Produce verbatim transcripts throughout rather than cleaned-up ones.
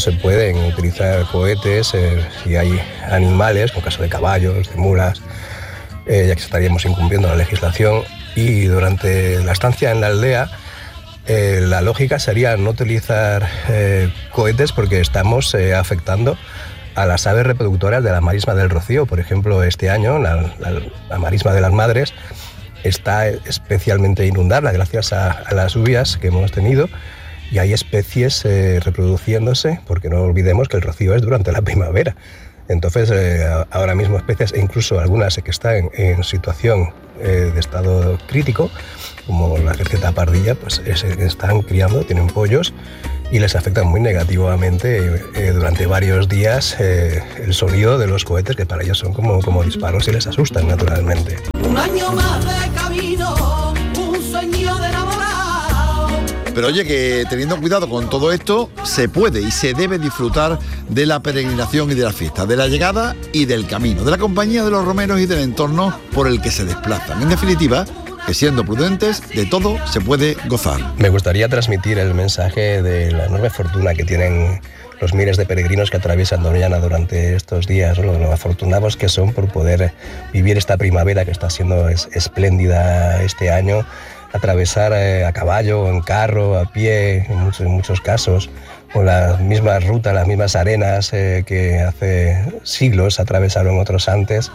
se pueden utilizar cohetes eh, si hay animales, en caso de caballos, de mulas, eh, ya que estaríamos incumpliendo la legislación. Y durante la estancia en la aldea, eh, la lógica sería no utilizar eh, cohetes porque estamos eh, afectando a las aves reproductoras de la marisma del Rocío. Por ejemplo, este año la, la, la marisma de las Madres está especialmente inundada gracias a, a las lluvias que hemos tenido, y hay especies eh, reproduciéndose, porque no olvidemos que el rocío es durante la primavera. Entonces, eh, ahora mismo especies, e incluso algunas que están en, en situación eh, de estado crítico, como la cerceta pardilla, pues es, están criando, tienen pollos, y les afecta muy negativamente eh, durante varios días eh, el sonido de los cohetes, que para ellos son como, como disparos y les asustan naturalmente. Un año más de camino, un sueño de enamorado. Pero oye, que teniendo cuidado con todo esto, se puede y se debe disfrutar de la peregrinación y de la fiesta, de la llegada y del camino, de la compañía de los romeros y del entorno por el que se desplazan. En definitiva, que siendo prudentes, de todo se puede gozar. Me gustaría transmitir el mensaje de la enorme fortuna que tienen los miles de peregrinos que atraviesan Doñana durante estos días, ¿no? Lo afortunados que son por poder vivir esta primavera que está siendo es, espléndida este año, atravesar eh, a caballo, en carro, a pie, en muchos, en muchos casos, con las mismas rutas, las mismas arenas eh, que hace siglos atravesaron otros antes,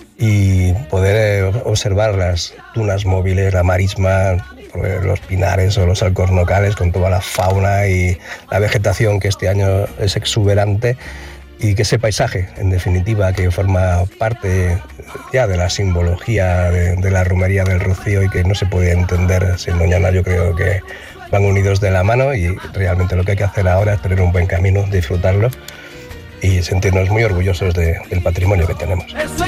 y poder observar las dunas móviles, la marisma, los pinares o los alcornocales con toda la fauna y la vegetación que este año es exuberante, y que ese paisaje, en definitiva, que forma parte ya de la simbología de, de la romería del Rocío y que no se puede entender sin Doñana, yo creo que van unidos de la mano, y realmente lo que hay que hacer ahora es tener un buen camino, disfrutarlo y sentirnos muy orgullosos de, del patrimonio que tenemos.